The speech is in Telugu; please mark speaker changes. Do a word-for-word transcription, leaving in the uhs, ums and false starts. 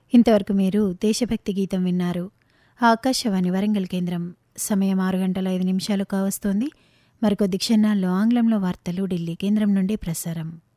Speaker 1: ఇంతవరకు మీరు దేశభక్తి గీతం విన్నారు. ఆకాశవాణి వరంగల్ కేంద్రం. సమయం ఆరు గంటల ఐదు నిమిషాలు కావస్తోంది. మరికొద్ది క్షణాల్లో ఆంగ్లంలో వార్తలు ఢిల్లీ కేంద్రం నుండి ప్రసారం.